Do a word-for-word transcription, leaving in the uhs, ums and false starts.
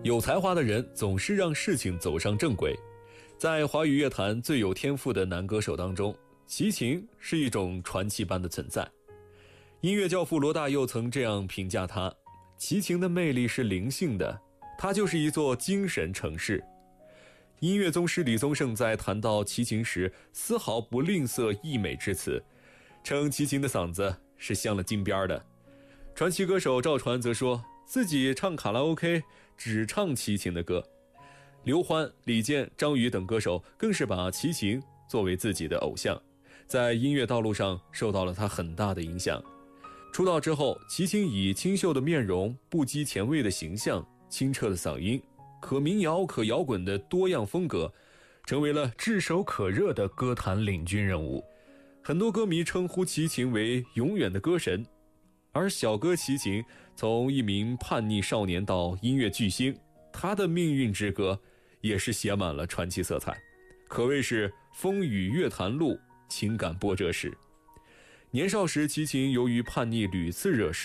有才华的人总是让事情走上正轨。在华语乐坛最有天赋的男歌手当中，齐秦是一种传奇般的存在。音乐教父罗大佑曾这样评价他：齐秦的魅力是灵性的，他就是一座精神城市。音乐宗师李宗盛在谈到齐秦时，丝毫不吝啬溢美之词，称齐秦的嗓子是镶了金边的。传奇歌手赵传则说自己唱卡拉 OK 只唱齐秦的歌。刘欢、李健、张宇等歌手更是把齐秦作为自己的偶像，在音乐道路上受到了他很大的影响。出道之后，齐秦以清秀的面容、不羁前卫的形象、清澈的嗓音、可民谣可摇滚的多样风格，成为了炙手可热的歌坛领军人物。很多歌迷称呼齐秦为永远的歌神。而小哥齐秦从一名叛逆少年到音乐巨星，他的命运之歌也是写满了传奇色彩，可谓是风雨乐坛路，情感波折史。年少时，齐秦由于叛逆屡次惹事，